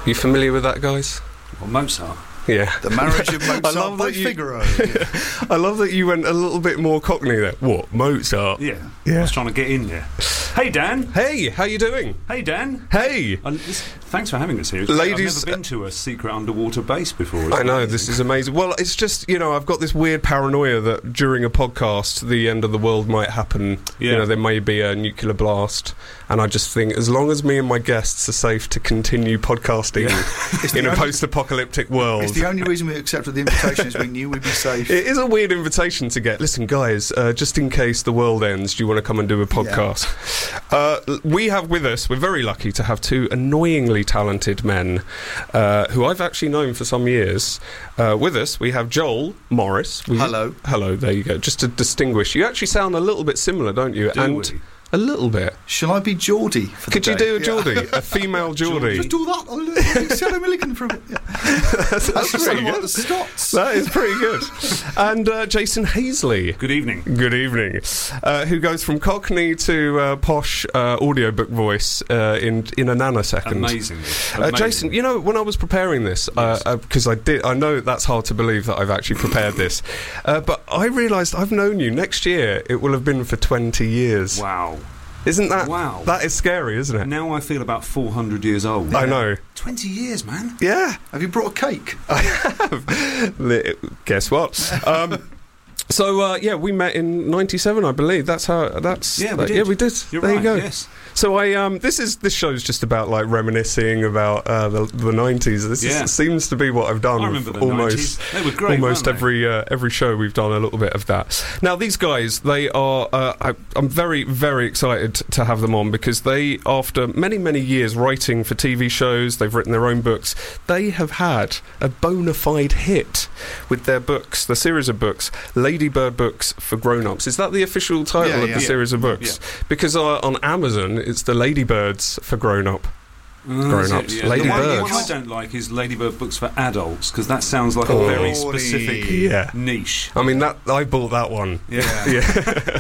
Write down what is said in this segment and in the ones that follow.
You familiar with that, guys? Well, Mozart. Yeah. The Marriage of Mozart by Figaro. Yeah. I love that you went a little bit more Cockney there. What? Mozart? Yeah. I was trying to get in there. Hey, Dan. Hey, how you doing? Hey, Dan. Hey. Thanks for having us here. Ladies, I've never been to a secret underwater base before. I know, this is amazing. Well, it's just, I've got this weird paranoia that during a podcast, the end of the world might happen. Yeah. There may be a nuclear blast. And I just think, as long as me and my guests are safe to continue podcasting in a post-apocalyptic world. It's the only reason we accepted the invitation is we knew we'd be safe. It is a weird invitation to get. Listen, guys, just in case the world ends, do you want to come and do a podcast? Yeah. We have with us, we're very lucky to have two annoyingly talented men who I've actually known for some years. With us, we have Joel Morris. Hello. Hello, there you go. Just to distinguish. You actually sound a little bit similar, don't you? Do we? A little bit. Shall I be Geordie for the Could you day? do a Geordie? A female Geordie? Just do that. I'll Sarah Milligan for a bit. Yeah. That's pretty good. Like the Scots. That is pretty good. And Jason Hazley. Good evening. Good evening. Who goes from Cockney to posh audiobook voice in a nanosecond. Amazing. Jason, when I was preparing this, because I know that's hard to believe that I've actually prepared this, but I realised I've known you. Next year, it will have been for 20 years. Wow. Isn't that... Wow. That is scary, isn't it? Now I feel about 400 years old. I know. 20 years, man. Yeah. Have you brought a cake? I have. Guess what? So, we met in 97, I believe. Yeah, we did. Yeah, we did. You're there right, you go. Yes. So this show's just about like reminiscing about the 90s. This seems to be what I've done. I remember the almost 90s. They were great. Almost weren't they? every show we've done a little bit of that. Now these guys, they are. I'm very, very excited to have them on because they, after many years writing for TV shows, they've written their own books. They have had a bona fide hit with their books, the series of books, Ladybird Books for Grown-Ups. Is that the official title of the series of books? Yeah. Because on Amazon, it's the Ladybirds for Grown-ups. Yeah. Ladybirds. The one I don't like is Ladybird Books for Adults because that sounds like a very specific niche. I mean, I bought that one. Yeah.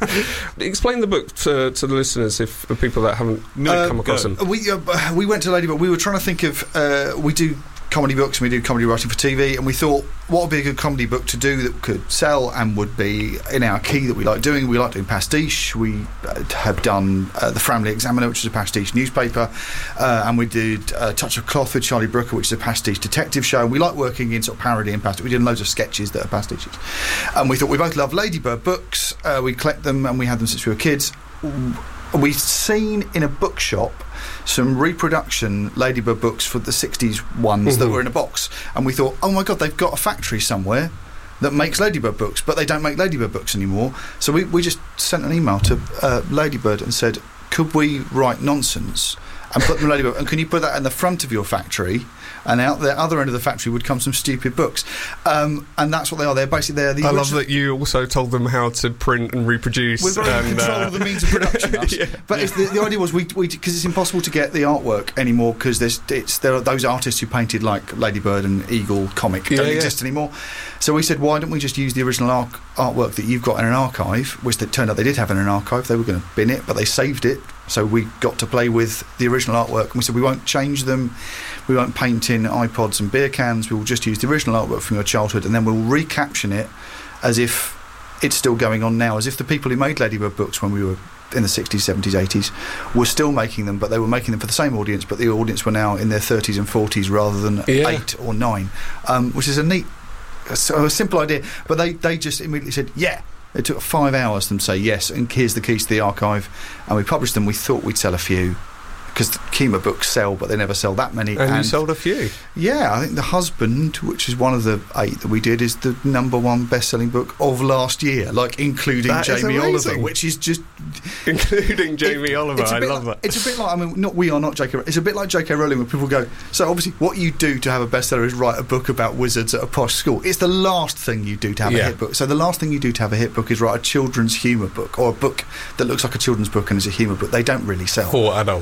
Explain the book to the listeners for people that haven't come across them. We went to Ladybird. We were trying to think of we do comedy books and we do comedy writing for TV, and we thought what would be a good comedy book to do that could sell and would be in our key that we like doing. We like doing pastiche. We have done the Framley Examiner, which is a pastiche newspaper, and we did Touch of Cloth with Charlie Brooker, which is a pastiche detective show. And we like working in sort of parody and pastiche. We did loads of sketches that are pastiches, and we thought we both love Ladybird books. We collect them and we had them since we were kids. We'd seen in a bookshop some reproduction Ladybird books for the 60s ones that were in a box, and we thought, oh my god, they've got a factory somewhere that makes Ladybird books, but they don't make Ladybird books anymore. So we just sent an email to Ladybird and said, could we write nonsense and put them in Ladybird, and can you put that in the front of your factory, and out the other end of the factory would come some stupid books, and that's what they are. They're basically I love that you also told them how to print and reproduce. We're very in control of the means of production. But the idea was we because it's impossible to get the artwork anymore because there are those artists who painted like Ladybird and Eagle comic don't exist anymore. So we said, why don't we just use the original artwork that you've got in an archive, which it turned out they did have in an archive. They were going to bin it, but they saved it. So we got to play with the original artwork, and we said we won't change them, we won't paint in iPods and beer cans, we will just use the original artwork from your childhood, and then we'll recaption it as if it's still going on now, as if the people who made Ladybird books when we were in the 60s, 70s, 80s were still making them, but they were making them for the same audience, but the audience were now in their 30s and 40s rather than 8 or 9, which is a simple idea, but they just immediately said, yeah. It took 5 hours for them to say yes, and here's the keys to the archive, and we published them. We thought we'd sell a few, because the Kima books sell, but they never sell that many. And you sold a few? Yeah, I think The Husband, which is one of the 8 that we did, is the #1 best-selling book of last year, like including Jamie Oliver, which is just... Including Jamie Oliver, I love that. It's a bit like, I mean, we are not J.K. It's a bit like J.K. Rowling, where people go, so obviously what you do to have a bestseller is write a book about wizards at a posh school. It's the last thing you do to have a hit book. So the last thing you do to have a hit book is write a children's humour book, or a book that looks like a children's book and is a humour book. They don't really sell. For adults. So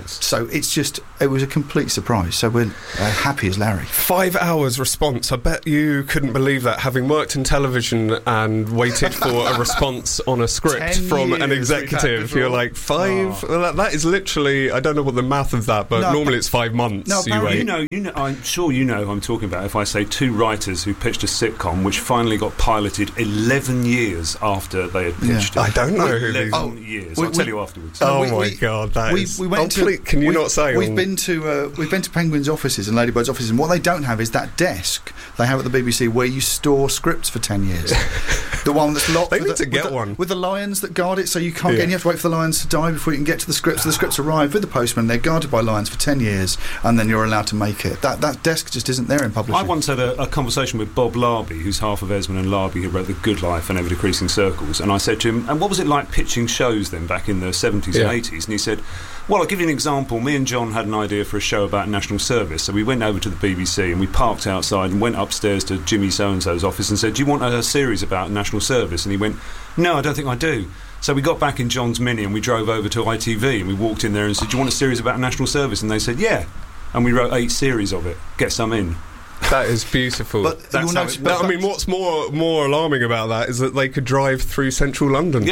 So it was a complete surprise. So we're happy as Larry. 5 hours response. I bet you couldn't believe that, having worked in television and waited for a response on a script from an executive. You're like, 5? Well, that is literally, I don't know what the math of that, but normally it's 5 months. You know, I'm sure you know who I'm talking about if I say 2 writers who pitched a sitcom which finally got piloted 11 years after they had pitched it. I don't know who 11 years. I'll tell you afterwards. My God, that is... Can you not say? We've been to Penguin's offices and Ladybird's offices, and what they don't have is that desk they have at the BBC where you store scripts for 10 years. The one that's locked. They need to get one. With the lions that guard it, so you can't get in. You have to wait for the lions to die before you can get to the scripts. So the scripts arrive with the postman, they're guarded by lions for 10 years, and then you're allowed to make it. That desk just isn't there in publishing. I once had a conversation with Bob Larby, who's half of Esmond and Larby, who wrote The Good Life and Ever Decreasing Circles, and I said to him, and what was it like pitching shows then back in the 70s and 80s? And he said, well, I'll give you an example. Me and John had an idea for a show about national service, so we went over to the BBC and we parked outside and went upstairs to Jimmy so-and-so's office and said, do you want a series about national service? And he went, no, I don't think I do. So we got back in John's Mini and we drove over to ITV and we walked in there and said, do you want a series about national service? And they said, yeah. And we wrote 8 series of it. Get some in. That is beautiful. But I mean, what's more alarming about that is that they could drive through central London.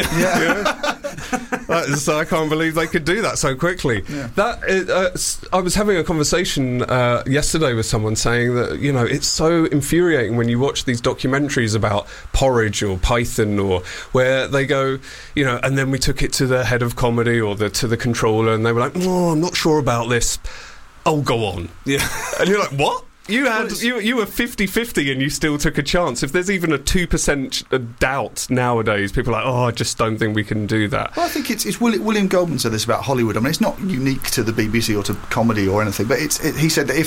That is, I can't believe they could do that so quickly. I was having a conversation yesterday with someone saying that, you know, it's so infuriating when you watch these documentaries about Porridge or Python, or where they go, you know, and then we took it to the head of comedy or to the controller, and they were like, oh, I'm not sure about this. Oh, go on. Yeah. And you're like, what? You were 50-50 and you still took a chance. If there's even a 2% doubt nowadays, people are like, oh, I just don't think we can do that. Well, I think it's William Goldman said this about Hollywood. I mean, it's not unique to the BBC or to comedy or anything, but he said that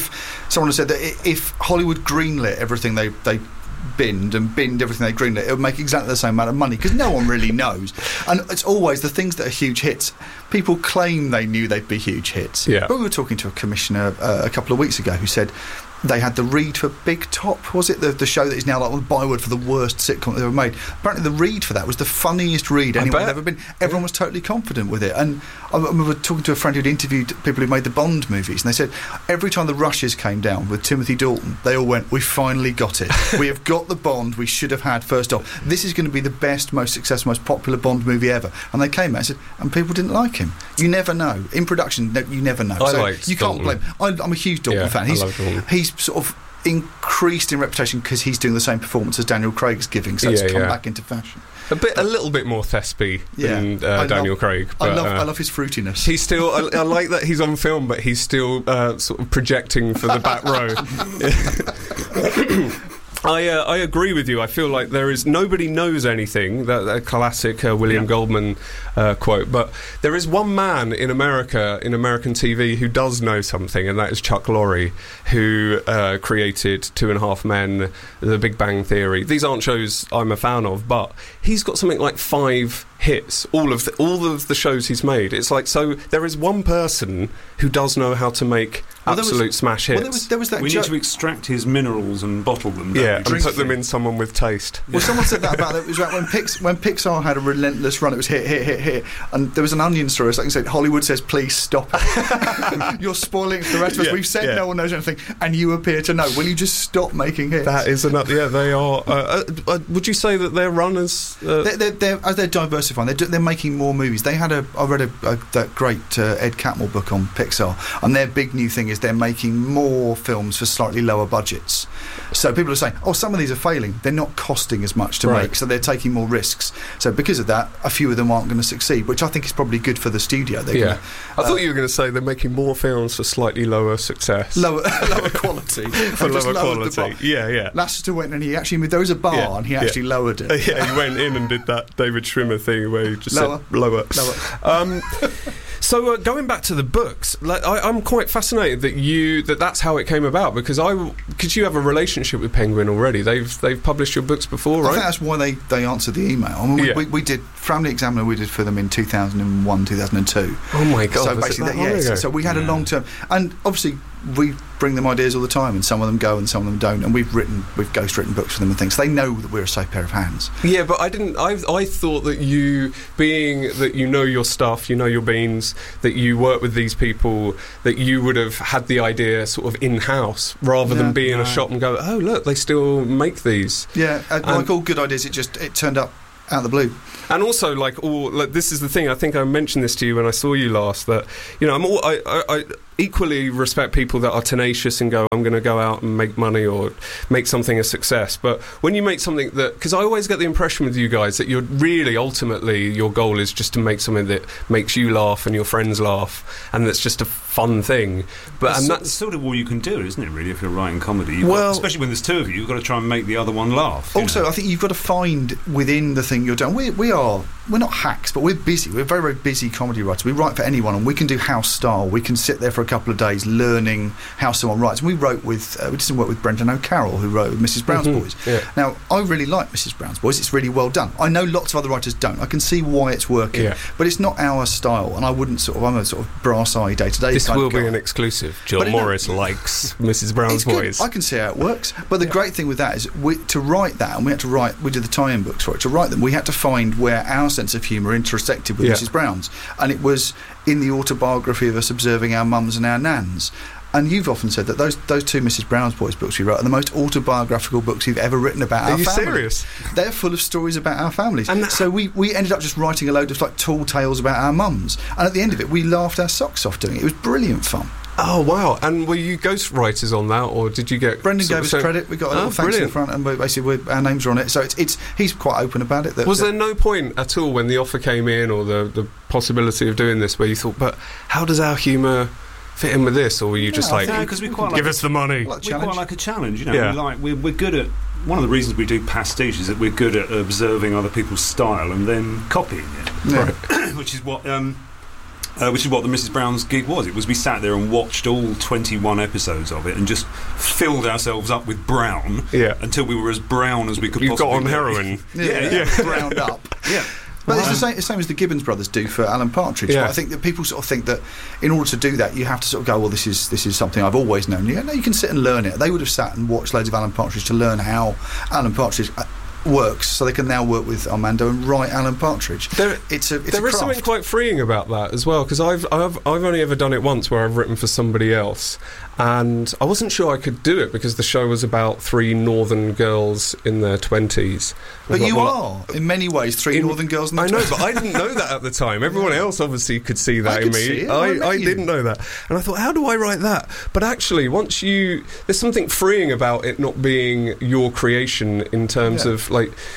if Hollywood greenlit everything they binned everything they greenlit, it would make exactly the same amount of money, because no one really knows. And it's always the things that are huge hits. People claim they knew they'd be huge hits. Yeah. But we were talking to a commissioner a couple of weeks ago who said they had the read for Big Top, was it? The show that is now like the byword for the worst sitcom they've ever made. Apparently the read for that was the funniest read anyone had ever been. Everyone was totally confident with it. And I remember talking to a friend who'd interviewed people who made the Bond movies, and they said every time the rushes came down with Timothy Dalton, they all went, we finally got it. We have got the Bond we should have had first off. This is going to be the best, most successful, most popular Bond movie ever. And they came out and said, and people didn't like him. You never know. In production, you never know. You can't blame. I'm a huge Dalton fan. I love Dalton. He's sort of increased in reputation because he's doing the same performance as Daniel Craig's giving, so it's come back into fashion. A little bit more thespy than Daniel Craig. But, I love his fruitiness. He's still. I like that he's on film, but he's still sort of projecting for the back row. I agree with you. I feel like nobody knows anything. That classic William Goldman quote. But there is one man in America, in American TV, who does know something, and that is Chuck Lorre, who created 2.5 Men, The Big Bang Theory. These aren't shows I'm a fan of, but he's got something like 5 hits. All of the shows he's made. It's like, so there is one person who does know how to make absolute smash hits. There was that we need to extract his minerals and bottle them. Yeah, and put them in someone with taste. Well, someone said that about it. It was like when Pixar had a relentless run, it was hit, and there was an Onion story. It's like you said, Hollywood says, please stop it. You're spoiling it for the rest of us. We've said no one knows anything, and you appear to know. Will you just stop making hits? That is another. Yeah, they are. Would you say that their run is? They're diversifying. They're making more movies. I read that great Ed Catmull book on Pixar, and their big new thing is they're making more films for slightly lower budgets. So people are saying, some of these are failing. They're not costing as much to make, so they're taking more risks. So because of that, a few of them aren't going to succeed, which I think is probably good for the studio. I thought you were going to say they're making more films for slightly lower success. Lower quality. For lower quality. Yeah. Lasseter went and he actually moved. There was a bar and he actually lowered it. He went in and did that David Schwimmer thing where he just said lower. So going back to the books, I'm quite fascinated that that's how it came about, because you have a relationship with Penguin already. They've published your books before, right? I think that's why they answered the email. I mean, we did Family Examiner. We did for them in 2001, 2002. Oh my God! So basically, ago? So we had a long term, and obviously we bring them ideas all the time, and some of them go and some of them don't, and we've ghost-written books for them and things. They know that we're a safe pair of hands. Yeah, but I thought that you, being that you know your stuff, you know your beans, that you work with these people, that you would have had the idea sort of in-house rather than be in a shop and go, oh look, they still make these. Yeah, like all good ideas, it turned up out of the blue. And also, this is the thing. I think I mentioned this to you when I saw you last. That I equally respect people that are tenacious and go, I'm going to go out and make money or make something a success. But when you make something that, because I always get the impression with you guys that you're really ultimately your goal is just to make something that makes you laugh and your friends laugh, and that's just a fun thing. But that's sort of all you can do, isn't it? Really, if you're writing comedy, especially when there's two of you, you've got to try and make the other one laugh. Also, I think you've got to find within the thing you're doing. We're not hacks, but we're busy. We're very, very busy comedy writers. We write for anyone, and we can do house style. We can sit there for a couple of days learning how someone writes. And we did some work with Brendan O'Carroll, who wrote Mrs. Brown's Boys. Yeah. Now, I really like Mrs. Brown's Boys. It's really well done. I know lots of other writers don't. I can see why it's working, but it's not our style, and I wouldn't I'm a sort of brass-eye day-to-day. This will be an exclusive. John Morris likes Mrs. Brown's Boys. I can see how it works. But the great thing with that is to write that, and we did the tie-in books for it. To write them, we had to find where our sense of humour intersected with Mrs. Brown's, and it was in the autobiography of us observing our mums and our nans. And you've often said that those two Mrs. Brown's Boys books you wrote are the most autobiographical books you've ever written about our family. Are you serious? They're full of stories about our families. And so we ended up just writing a load of tall tales about our mums, and at the end of it we laughed our socks off doing it. It was brilliant fun. Oh wow! And were you ghost writers on that, or did you get? Brendan gave us credit. We got a little thanks in the front, and our names are on it. So he's quite open about it. Was there no point at all when the offer came in, or the possibility of doing this, where you thought, but how does our humour fit in with this, or were you just because we quite give us the money? We quite like a challenge, We're good at. One of the reasons we do pastiche is that we're good at observing other people's style and then copying it, right? Which is what the Mrs. Brown's gig was. It was we sat there and watched all 21 episodes of it and just filled ourselves up with brown until we were as brown as we could possibly be. You got on heroin. Browned up. Yeah. But it's the same as the Gibbons brothers do for Alan Partridge. Yeah. But I think that people sort of think that in order to do that, you have to sort of go, well, this is something I've always known. No, you can sit and learn it. They would have sat and watched loads of Alan Partridge to learn how Alan Partridge works, so they can now work with Armando and write Alan Partridge. There is something quite freeing about that as well, because I've only ever done it once where I've written for somebody else, and I wasn't sure I could do it because the show was about three northern girls in their 20s. But you are, in many ways, three northern girls in their 20s. I know, but I didn't know that at the time. Everyone else obviously could see that in me. I didn't know that. And I thought, how do I write that? But actually, there's something freeing about it not being your creation in terms of,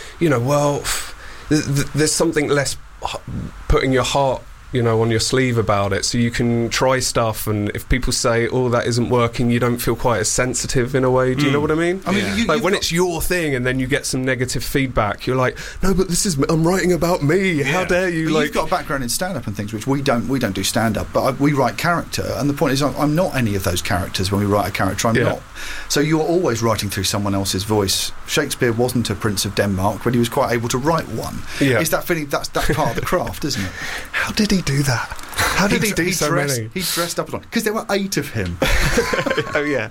there's something less putting your heart on your sleeve about it, so you can try stuff, and if people say, oh, that isn't working, you don't feel quite as sensitive in a way. Do you know what I mean? I mean, when it's your thing and then you get some negative feedback, you're like, no, but I'm writing about me. How dare you? But you've got a background in stand-up and things, which we don't do stand-up, but we write character, and the point is I'm not any of those characters. When we write a character, I'm not. So you're always writing through someone else's voice. Shakespeare wasn't a Prince of Denmark, but he was quite able to write one. It's that feeling, that's part of the craft, isn't it? How did he do that? How did he do so many? He dressed up because there were 8 of him. Oh yeah.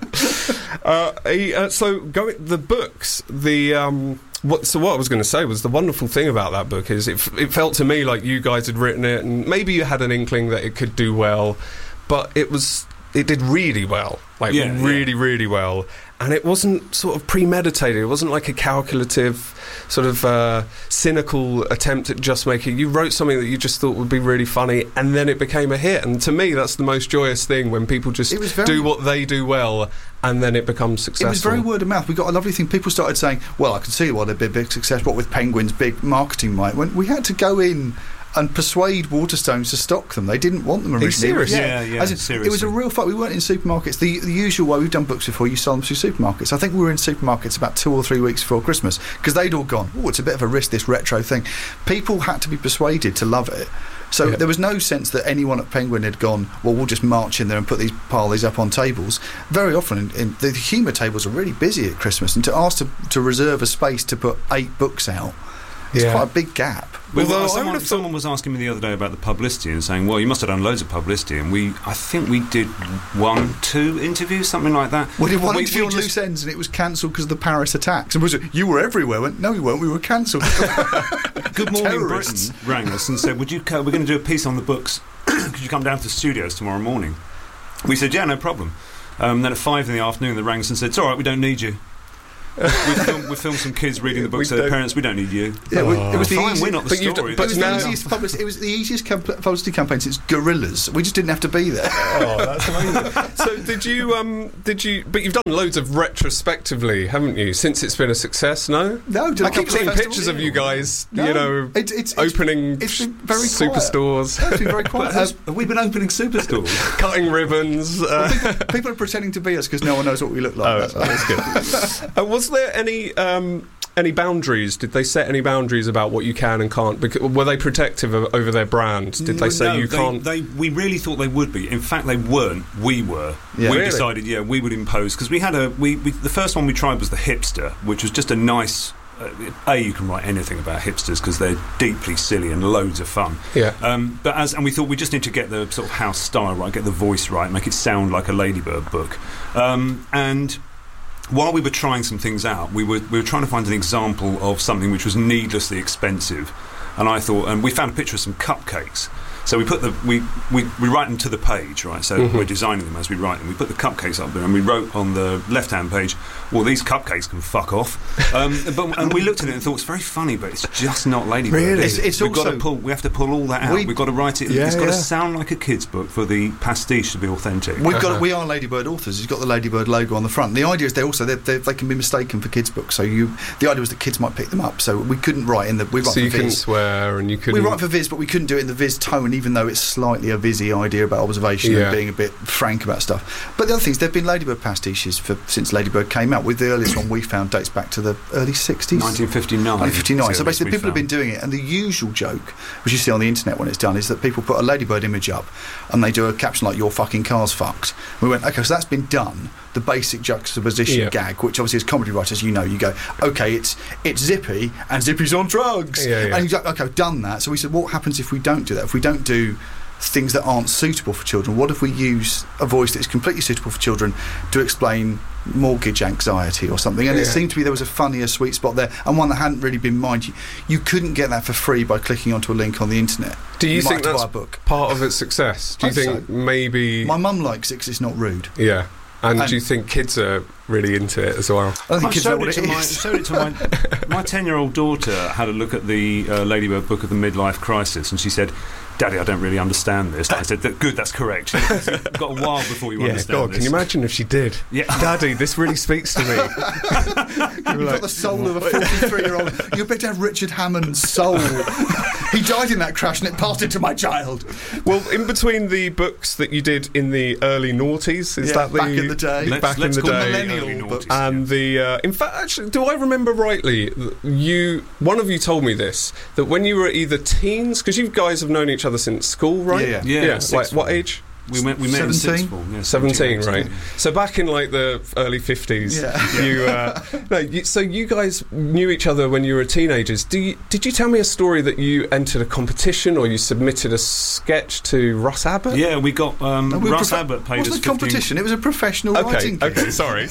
The books. What I was going to say was the wonderful thing about that book is it felt to me like you guys had written it, and maybe you had an inkling that it could do well, but it did really well, really well. And it wasn't sort of premeditated. It wasn't like a calculative, sort of cynical attempt at just making. You wrote something that you just thought would be really funny, and then it became a hit. And to me, that's the most joyous thing, when people just do what they do well, and then it becomes successful. It was very word of mouth. We got a lovely thing. People started saying, well, I can see why they'd be a big success, what with Penguin's big marketing might. When we had to go in and persuade Waterstones to stock them. They didn't want them originally. Seriously? It was a real fight. We weren't in supermarkets. The usual way we've done books before, you sell them through supermarkets. I think we were in supermarkets about 2 or 3 weeks before Christmas, because they'd all gone, oh, it's a bit of a risk, this retro thing. People had to be persuaded to love it. So there was no sense that anyone at Penguin had gone, well, we'll just march in there and pile these up on tables. Very often, the humour tables are really busy at Christmas, and to ask to reserve a space to put 8 books out, It's Yeah. quite a big gap. Although I would someone, have thought- someone was asking me the other day about the publicity and saying, well, you must have done loads of publicity, and I think we did 1-2 interviews, something like that. We did one We- interview we on just- Loose Ends and it was cancelled because of the Paris attacks. And we said, you were everywhere. Went, no, we weren't. We were cancelled. Good Morning Terrorists. Britain rang us and said, we're going to do a piece on the books. Could you come down to the studios tomorrow morning? We said, yeah, no problem. Then at 5 in the afternoon, they rang us and said, it's all right, we don't need you. we filmed some kids reading the books to their parents. We don't need you. Yeah, it was the Fine, easiest, we're not the But you've story. d- but it was now- the easiest publicity. It was the easiest publicity campaign since Gorillas. We just didn't have to be there. Oh, that's amazing. So did you? But you've done loads of retrospectively, haven't you? Since it's been a success, no? No, did I a keep couple of seeing festivals. pictures of you guys. No, You know, it's opening it's been very superstores, It's been very quiet. Have we been opening superstores? cutting ribbons. People are pretending to be us because no one knows what we look like. That's good. Was there any boundaries? Did they set any boundaries about what you can and can't? Were they protective over their brand? Did they say you can't? We really thought they would be. In fact, they weren't. We were. Yeah. We Really? decided, we would impose, because we had the first one we tried was the hipster, which was just a nice. You can write anything about hipsters because they're deeply silly and loads of fun. Yeah. And we thought we just need to get the sort of house style right, get the voice right, make it sound like a Ladybird book. And while we were trying some things out, we were trying to find an example of something which was needlessly expensive. And I thought, and we found a picture of some cupcakes. So we put we write them to the page, right? So we're designing them as we write them. We put the cupcakes up there, and we wrote on the left-hand page, "Well, these cupcakes can fuck off." And we looked at it and thought it's very funny, but it's just not Ladybird. Really? is it? It's We've got to also- we have to pull all that out. We've got to write it. Yeah, It's got to yeah. sound like a kid's book for the pastiche to be authentic. We are Ladybird authors. It's got the Ladybird logo on the front. The idea is they can be mistaken for kids' books. So the idea was that kids might pick them up. So we couldn't write in the we write So for you couldn't Viz. swear and you couldn't. We write for Viz, but we couldn't do it in the Viz tone, even though it's slightly a Vizzy idea about observation Yeah. and being a bit frank about stuff. But the other thing is, there have been Ladybird pastiches since Ladybird came out. With the earliest one we found dates back to the early 60s. 1959. 1959. So basically, people have been doing. doing it, and the usual joke, which you see on the internet when it's done, is that people put a Ladybird image up, and they do a caption like "Your fucking car's fucked." We went, okay, so that's been done. The basic juxtaposition gag, which obviously as comedy writers, you go, okay, it's Zippy, and Zippy's on drugs, Yeah. and you go, okay, I've done that. So we said, what happens if we don't do that? If we don't do things that aren't suitable for children, what if we use a voice that's completely suitable for children to explain mortgage anxiety or something? And it seemed to be there was a funnier sweet spot there, and one that hadn't really been mined. You couldn't get that for free by clicking onto a link on the internet. Do you might think have to that's buy a book? part of its success? Do you I'd think say. maybe? My mum likes it 'cause it's not rude. Yeah. And And- do you think kids are really into it as well? I don't think I kids know showed what it it to is. showed it to my 10-year-old daughter. Had a look at the Ladybird book of the midlife crisis, and she said, "Daddy, I don't really understand this." And I said, "Good, that's correct. You've got a while before you understand God, this." can you imagine if she did? Yeah. Daddy, this really speaks to me. You've got the soul of a 43-year-old. You're better to have Richard Hammond's soul. He died in that crash and it passed into my child. Well, in between the books that you did in the early noughties, is that the back in the day? back in the call them day, millennial early books. and the in fact, actually, do I remember rightly? One of you told me this, that when you were either teens, because you guys have known each other since school, right? Yeah, Like sixth what form. age? We met in 17? sixth form. Yeah, 17, 18. right? So back in like the early 50s, Yeah. so you guys knew each other when you were teenagers. Did you tell me a story that you entered a competition or you submitted a sketch to Russ Abbott? Yeah, we got Russ Abbott paid us It wasn't a 15 competition, it was a professional writing gig. Okay, sorry.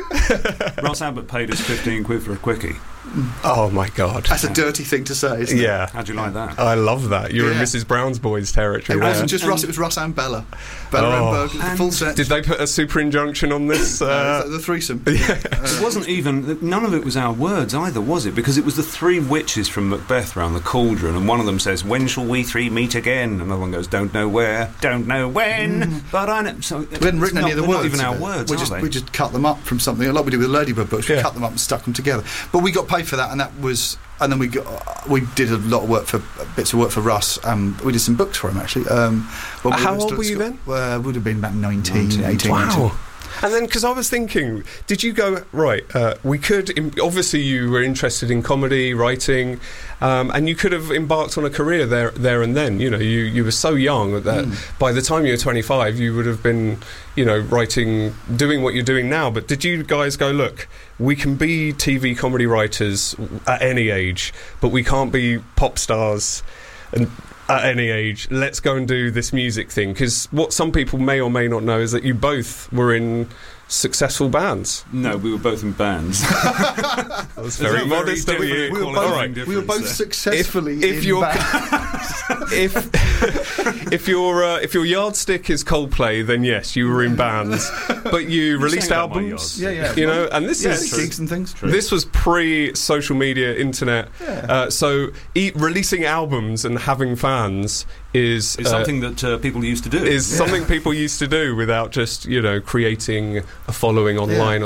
Russ Abbott paid us 15 quid for a quickie. Oh my God. That's a dirty thing to say, isn't it? Yeah. How'd you like that? I love that. You're in Yeah. Mrs. Brown's Boys territory It there. wasn't just Russ, it was Russ and Bella. Bella Oh. and Berg, the full set. Did they put a super injunction on this? The threesome. It wasn't even, none of it was our words either, was it? Because it was the three witches from Macbeth round the cauldron, and one of them says, "When shall we three meet again?" Another one goes, "Don't know where, don't know when, but I know." So We hadn't written any of the they're words. not even our of it. words, we are just, they? we just cut them up from something, like we did with the Ladybird books. We Yeah. cut them up and stuck them together. But we got paid for that, and that was. And then we did a lot of work bits of work for Russ. We did some books for him actually. How old were you then? Would have been about 19, 18. Wow. And then, because I was thinking, did you go, right, we could, obviously you were interested in comedy, writing, and you could have embarked on a career there and then. You know, you were so young that by the time you were 25, you would have been, you know, writing, doing what you're doing now. But did you guys go, look, we can be TV comedy writers at any age, but we can't be pop stars and at any age? Let's go and do this music thing. Because what some people may or may not know is that you both were in successful bands. No, we were both in bands. That's very modest of you. We were both successfully in bands. If your yardstick is Coldplay, then yes, you were in bands, but you released albums. Yeah. You know, and this is gigs and things. This was pre-social media, internet. Yeah. So releasing albums and having fans is something that people used to do. Is something people used to do without just, you know, creating a following online